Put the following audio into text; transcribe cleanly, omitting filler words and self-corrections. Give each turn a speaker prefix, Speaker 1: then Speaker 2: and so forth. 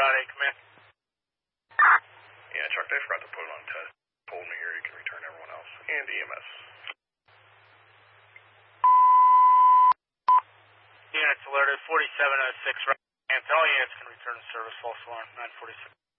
Speaker 1: Rod 8, come in.
Speaker 2: Yeah, Chuck, they forgot to put it on test. Told me here you can return everyone else. And EMS.
Speaker 1: Units alerted, 4706, right. And all units can return to service, false alarm, 946.